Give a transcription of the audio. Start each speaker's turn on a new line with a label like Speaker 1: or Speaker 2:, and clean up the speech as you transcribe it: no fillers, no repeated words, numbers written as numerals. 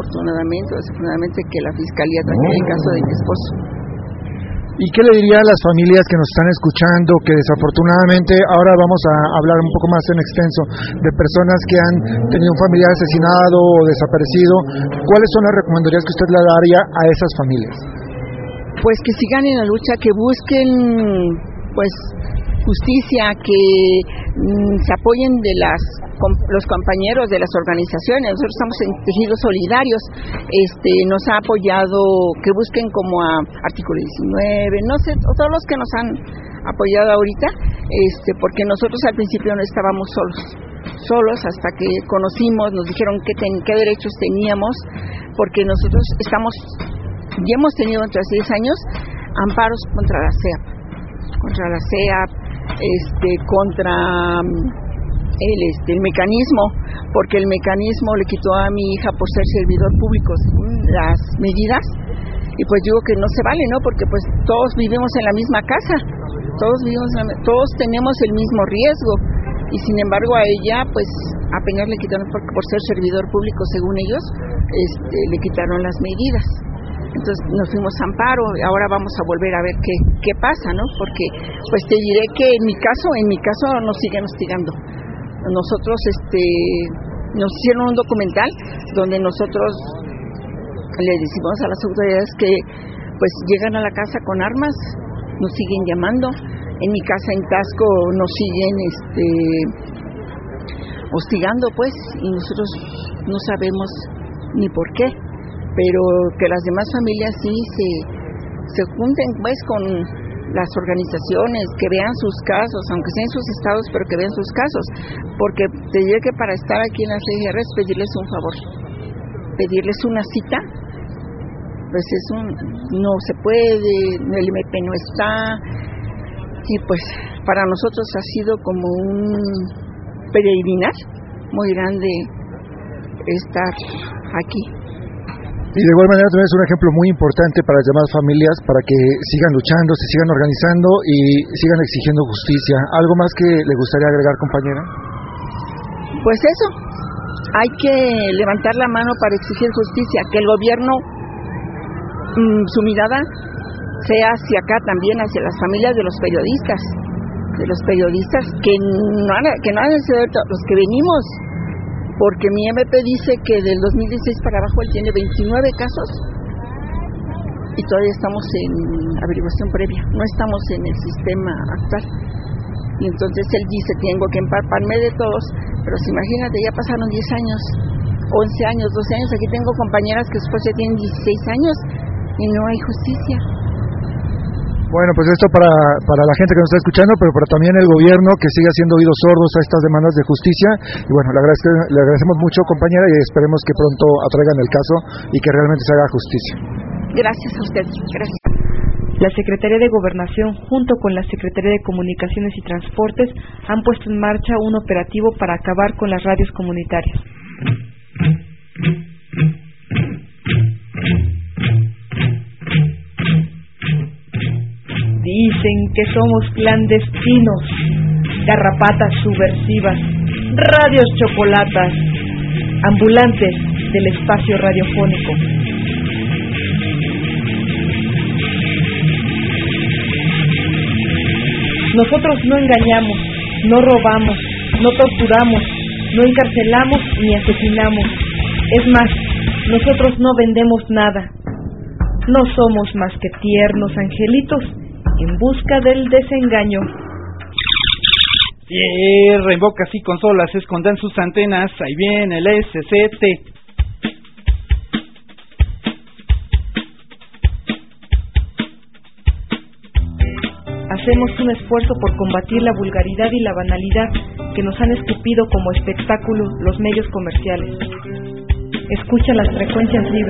Speaker 1: afortunadamente o desafortunadamente, que la Fiscalía trate el caso de mi esposo.
Speaker 2: ¿Y qué le diría a las familias que nos están escuchando, que desafortunadamente ahora vamos a hablar un poco más en extenso de personas que han tenido un familiar asesinado o desaparecido? ¿Cuáles son las recomendaciones que usted le daría a esas familias?
Speaker 1: Pues que sigan en la lucha, que busquen pues justicia, que se apoyen de los compañeros de las organizaciones. Nosotros estamos en Tejidos Solidarios, nos ha apoyado, que busquen como a Artículo 19, no sé, todos los que nos han apoyado ahorita, porque nosotros al principio no estábamos solos hasta que conocimos, nos dijeron qué derechos teníamos, porque nosotros ya hemos tenido entre 10 años amparos contra la CEAP, contra el mecanismo, porque el mecanismo le quitó a mi hija por ser servidor público las medidas, y pues digo que no se vale, ¿no? Porque pues todos vivimos en la misma casa, todos tenemos el mismo riesgo, y sin embargo a ella pues apenas le quitaron por ser servidor público, según ellos, le quitaron las medidas. Entonces nos fuimos a amparo y ahora vamos a volver a ver qué pasa, ¿no? Porque pues te diré que en mi caso nos siguen hostigando. Nosotros nos hicieron un documental donde nosotros le decimos a las autoridades que pues llegan a la casa con armas, nos siguen llamando. En mi casa en Taxco nos siguen hostigando, pues, y nosotros no sabemos ni por qué, pero que las demás familias sí se junten pues con las organizaciones, que vean sus casos, aunque sean en sus estados, pero que vean sus casos, porque te diré que para estar aquí en la CGR es pedirles un favor, pedirles una cita, pues no se puede, el MP no está, y pues para nosotros ha sido como un peregrinar muy grande estar aquí.
Speaker 2: Y de igual manera también es un ejemplo muy importante para las demás familias, para que sigan luchando, se sigan organizando y sigan exigiendo justicia. ¿Algo más que le gustaría agregar, compañera?
Speaker 1: Pues eso, hay que levantar la mano para exigir justicia, que el gobierno, su mirada sea hacia acá también, hacia las familias de los periodistas que no han sido los que venimos, porque mi MP dice que del 2016 para abajo él tiene 29 casos y todavía estamos en averiguación previa, no estamos en el sistema actual, y entonces él dice tengo que empaparme de todos, pero si imagínate, ya pasaron 10 años, 11 años, 12 años, aquí tengo compañeras que después ya tienen 16 años y no hay justicia.
Speaker 2: Bueno, pues esto para la gente que nos está escuchando, pero para también el gobierno, que siga haciendo oídos sordos a estas demandas de justicia. Y bueno, le agradecemos mucho, compañera, y esperemos que pronto atraigan el caso y que realmente se haga justicia.
Speaker 1: Gracias a usted, gracias.
Speaker 3: La Secretaría de Gobernación, junto con la Secretaría de Comunicaciones y Transportes, han puesto en marcha un operativo para acabar con las radios comunitarias. Dicen que somos clandestinos, garrapatas subversivas, radios chocolatas, ambulantes del espacio radiofónico. Nosotros no engañamos, no robamos, no torturamos, no encarcelamos ni asesinamos. Es más, nosotros no vendemos nada. No somos más que tiernos angelitos en busca del desengaño.
Speaker 4: Cierra, invoca así consolas, escondan sus antenas, ahí viene el SCT.
Speaker 3: Hacemos un esfuerzo por combatir la vulgaridad y la banalidad que nos han escupido como espectáculo los medios comerciales. Escucha las frecuencias libres.